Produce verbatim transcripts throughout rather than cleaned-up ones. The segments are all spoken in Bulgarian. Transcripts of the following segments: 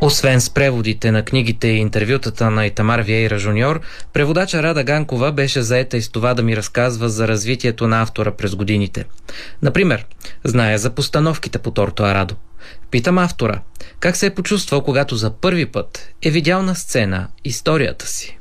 Освен с преводите на книгите и интервютата на Итамар Виейра Жуниор, преводача Рада Ганкова беше заета и с това да ми разказва за развитието на автора през годините. Например, знае за постановките по Торто Арадо. Питам автора, как се е почувствал, когато за първи път е видял на сцена историята си.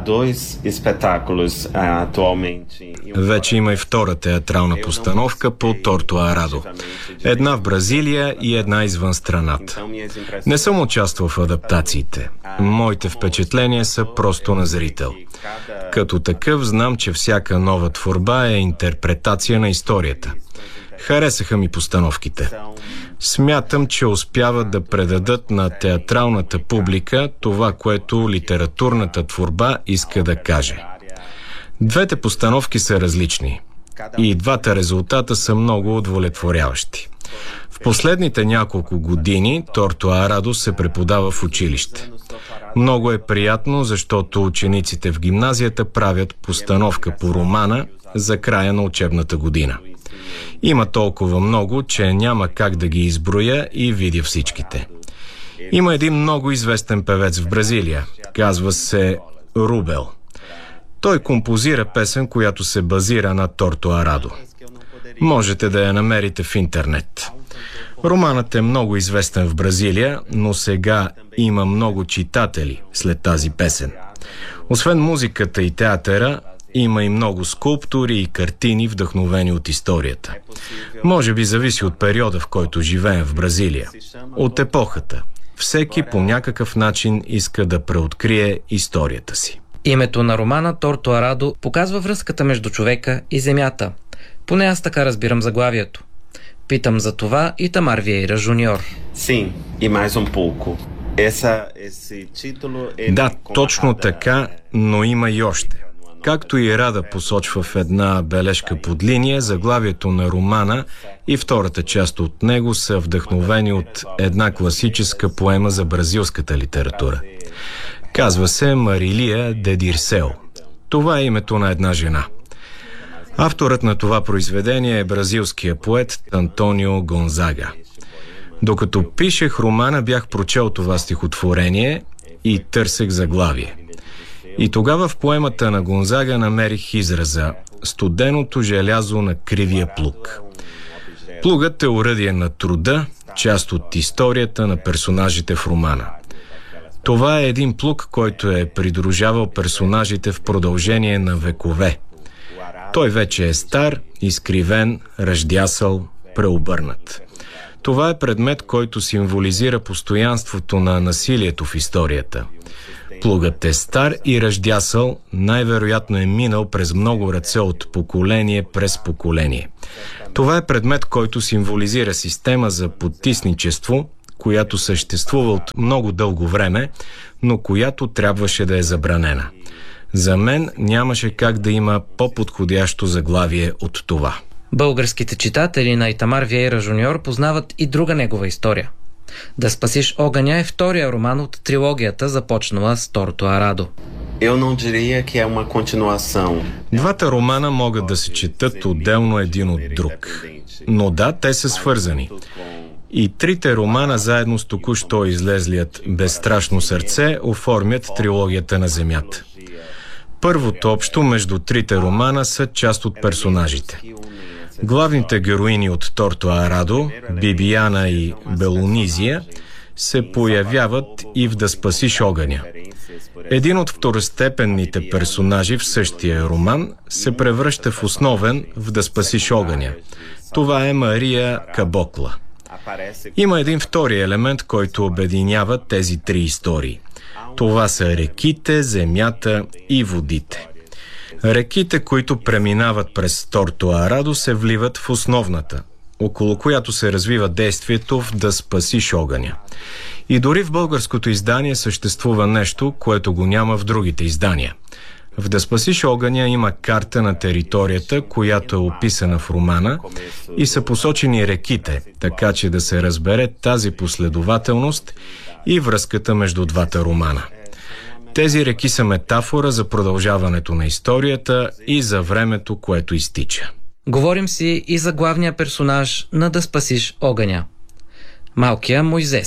Вече има и втора театрална постановка по Торто Арадо. Една в Бразилия и една извън страната. Не съм участвал в адаптациите. Моите впечатления са просто на зрител. Като такъв знам, че всяка нова творба е интерпретация на историята. Харесаха ми постановките. Смятам, че успяват да предадат на театралната публика това, което литературната творба иска да каже. Двете постановки са различни. И двата резултата са много удовлетворяващи. В последните няколко години Торто Арадо се преподава в училище. Много е приятно, защото учениците в гимназията правят постановка по романа за края на учебната година. Има толкова много, че няма как да ги изброя и видя всичките. Има един много известен певец в Бразилия. Казва се Рубел. Той композира песен, която се базира на Торто Арадо. Можете да я намерите в интернет. Романът е много известен в Бразилия, но сега има много читатели след тази песен. Освен музиката и театъра, има и много скулптури и картини, вдъхновени от историята. Може би зависи от периода, в който живеем в Бразилия. От епохата. Всеки по някакъв начин иска да преоткрие историята си. Името на романа Торто Арадо показва връзката между човека и земята. Поне аз така разбирам заглавието. Питам за това Итамар Виейра Жуниор. Да, точно така, но има и още. Както и Рада посочва в една бележка под линия, заглавието на романа и втората част от него са вдъхновени от една класическа поема за бразилската литература. Казва се Марилия де Дирсео. Това е името на една жена. Авторът на това произведение е бразилския поет Антонио Гонзага. Докато пишех романа, бях прочел това стихотворение и търсех заглавие. И тогава в поемата на Гонзага намерих израза «Студеното желязо на кривия плуг». Плугът е оръдие на труда, част от историята на персонажите в романа. Това е един плуг, който е придружавал персонажите в продължение на векове. Той вече е стар, изкривен, ръждясал, преобърнат. Това е предмет, който символизира постоянството на насилието в историята. Плугът е стар и ръждясал, най-вероятно е минал през много ръце от поколение през поколение. Това е предмет, който символизира система за потисничество, която съществува от много дълго време, но която трябваше да е забранена. За мен нямаше как да има по-подходящо заглавие от това. Българските читатели на Итамар Виейра Жуниор познават и друга негова история. Да спасиш огъня е втория роман от трилогията, започнала с Торто Арадо. Двата романа могат да се четат отделно един от друг. Но да, те са свързани. И трите романа, заедно с току-що излезлият Безстрашно сърце, оформят трилогията на Земята. Първото общо между трите романа са част от персонажите. Главните героини от Торто Арадо, Бибияна и Белонизия, се появяват и в Да спасиш огъня. Един от второстепенните персонажи в същия роман се превръща в основен в Да спасиш огъня. Това е Мария Кабокла. Има един втори елемент, който обединява тези три истории. Това са реките, земята и водите. Реките, които преминават през Торто Арадо, се вливат в основната, около която се развива действието в Да спасиш огъня. И дори в българското издание съществува нещо, което го няма в другите издания. В Да спасиш огъня има карта на територията, която е описана в романа, и са посочени реките, така че да се разбере тази последователност и връзката между двата романа. Тези реки са метафора за продължаването на историята и за времето, което изтича. Говорим си и за главния персонаж на Да спасиш огъня – малкия Мойзес.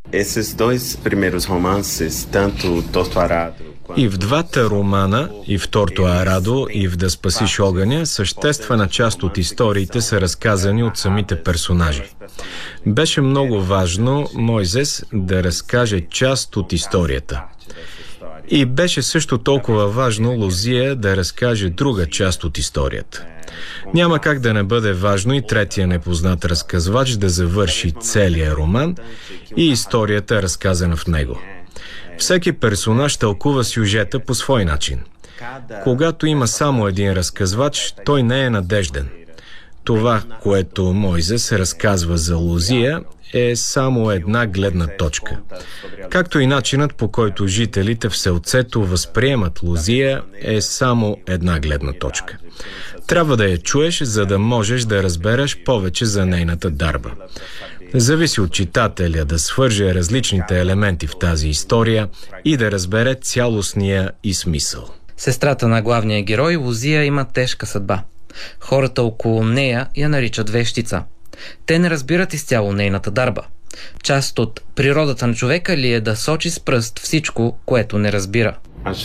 И в двата романа, и в Торто Арадо, и в Да спасиш огъня, съществена част от историите са разказани от самите персонажи. Беше много важно Мойзес да разкаже част от историята. И беше също толкова важно Лозия да разкаже друга част от историята. Няма как да не бъде важно и третия непознат разказвач да завърши целия роман и историята, разказана в него. Всеки персонаж тълкува сюжета по свой начин. Когато има само един разказвач, той не е надежден. Това, което Мойзес разказва за Лозия, е само една гледна точка. Както и начинът, по който жителите в селцето възприемат Лозия, е само една гледна точка. Трябва да я чуеш, за да можеш да разбереш повече за нейната дарба. Зависи от читателя да свърже различните елементи в тази история и да разбере цялостния и смисъл. Сестрата на главния герой Лозия има тежка съдба. Хората около нея я наричат вещица. Те не разбират изцяло нейната дарба. Част от природата на човека ли е да сочи с пръст всичко, което не разбира?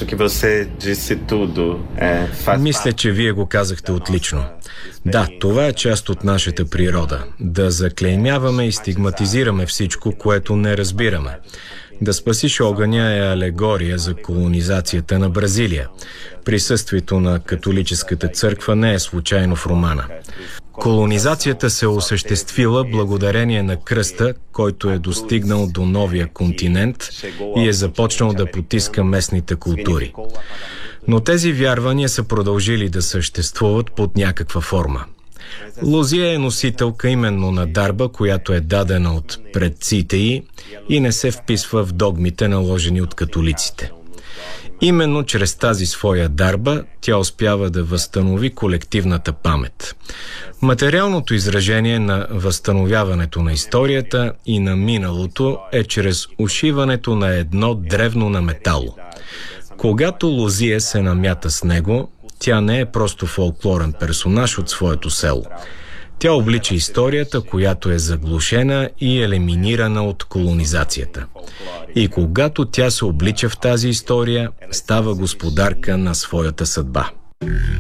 Мисля, че вие го казахте отлично. Да, това е част от нашата природа. Да заклеймяваме и стигматизираме всичко, което не разбираме. Да спасиш огъня е алегория за колонизацията на Бразилия. Присъствието на католическата църква не е случайно в романа. Колонизацията се осъществила благодарение на кръста, който е достигнал до новия континент и е започнал да потиска местните култури. Но тези вярвания са продължили да съществуват под някаква форма. Лозия е носителка именно на дарба, която е дадена от предците й и не се вписва в догмите, наложени от католиците. Именно чрез тази своя дарба тя успява да възстанови колективната памет. Материалното изражение на възстановяването на историята и на миналото е чрез ушиването на едно древно на метало. Когато Лозия се намята с него, тя не е просто фолклорен персонаж от своето село. Тя облича историята, която е заглушена и елиминирана от колонизацията. И когато тя се облича в тази история, става господарка на своята съдба.